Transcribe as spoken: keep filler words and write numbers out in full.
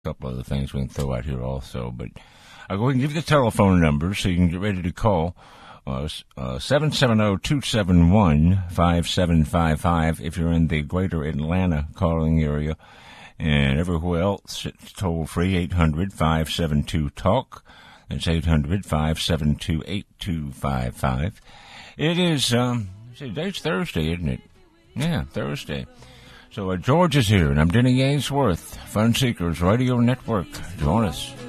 couple other things we can throw out here also. But I'll go ahead and give you the telephone number so you can get ready to call. Uh, uh, seven seven zero, two seven one, five seven five five if you're in the greater Atlanta calling area. And everywhere else, it's toll free, eight hundred, five seven two, talk. That's eight hundred, five seven two, eight two five five. It is, um, today's Thursday, isn't it? Yeah, Thursday. So uh, George is here, and I'm Denny Ainsworth, Fun Seekers Radio Network. Join us.